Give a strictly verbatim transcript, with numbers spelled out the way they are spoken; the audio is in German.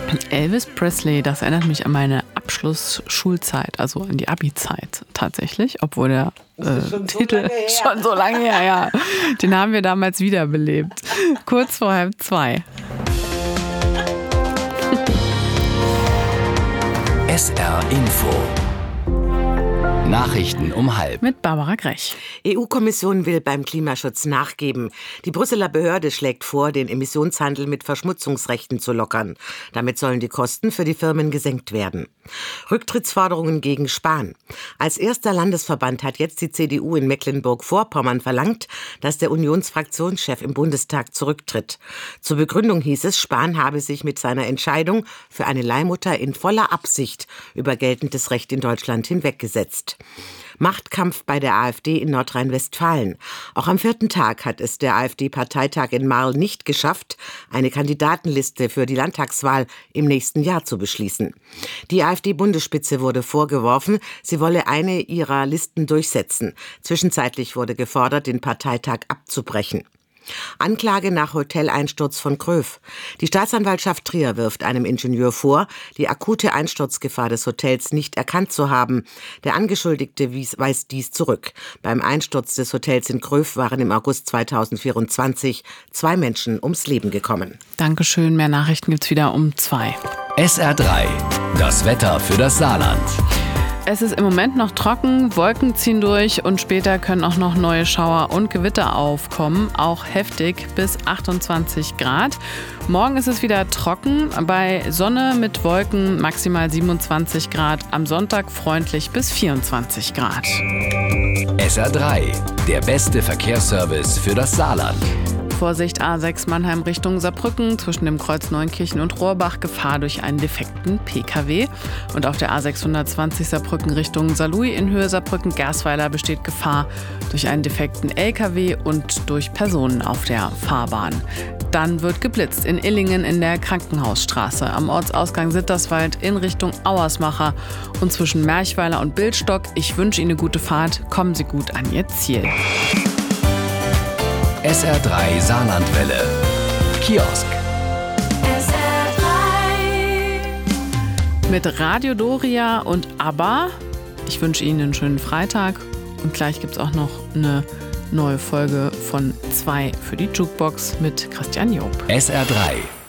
Elvis Presley, das erinnert mich an meine Abschlussschulzeit, also an die Abi-Zeit tatsächlich, obwohl der äh, schon Titel so schon so lange her, ja. Den haben wir damals wiederbelebt. Kurz vor halb zwei. S R Info. Nachrichten um halb. Mit Barbara Grech. E U-Kommission will beim Klimaschutz nachgeben. Die Brüsseler Behörde schlägt vor, den Emissionshandel mit Verschmutzungsrechten zu lockern. Damit sollen die Kosten für die Firmen gesenkt werden. Rücktrittsforderungen gegen Spahn. Als erster Landesverband hat jetzt die C D U in Mecklenburg-Vorpommern verlangt, dass der Unionsfraktionschef im Bundestag zurücktritt. Zur Begründung hieß es, Spahn habe sich mit seiner Entscheidung für eine Leihmutter in voller Absicht über geltendes Recht in Deutschland hinweggesetzt. Machtkampf bei der AfD in Nordrhein-Westfalen. Auch am vierten Tag hat es der AfD-Parteitag in Marl nicht geschafft, eine Kandidatenliste für die Landtagswahl im nächsten Jahr zu beschließen. Die AfD-Bundesspitze wurde vorgeworfen, sie wolle eine ihrer Listen durchsetzen. Zwischenzeitlich wurde gefordert, den Parteitag abzubrechen. Anklage nach Hoteleinsturz von Gröf. Die Staatsanwaltschaft Trier wirft einem Ingenieur vor, die akute Einsturzgefahr des Hotels nicht erkannt zu haben. Der Angeschuldigte weist dies zurück. Beim Einsturz des Hotels in Gröf waren im August zweitausendvierundzwanzig zwei Menschen ums Leben gekommen. Dankeschön, mehr Nachrichten gibt's wieder um zwei. S R drei, das Wetter für das Saarland. Es ist im Moment noch trocken, Wolken ziehen durch und später können auch noch neue Schauer und Gewitter aufkommen, auch heftig bis achtundzwanzig Grad. Morgen ist es wieder trocken, bei Sonne mit Wolken maximal siebenundzwanzig Grad, am Sonntag freundlich bis vierundzwanzig Grad. S R drei, der beste Verkehrsservice für das Saarland. Vorsicht A sechs Mannheim Richtung Saarbrücken, zwischen dem Kreuz Neunkirchen und Rohrbach Gefahr durch einen defekten P K W. Und auf der A sechshundertzwanzig Saarbrücken Richtung Saarlouis in Höhe Saarbrücken-Gersweiler besteht Gefahr durch einen defekten L K W und durch Personen auf der Fahrbahn. Dann wird geblitzt in Illingen in der Krankenhausstraße, am Ortsausgang Sitterswald in Richtung Auersmacher und zwischen Merchweiler und Bildstock. Ich wünsche Ihnen eine gute Fahrt, kommen Sie gut an Ihr Ziel. S R drei Saarlandwelle. Kiosk. S R drei. Mit Radio Doria und ABBA. Ich wünsche Ihnen einen schönen Freitag. Und gleich gibt es auch noch eine neue Folge von zwei für die Jukebox mit Christian Job. S R drei.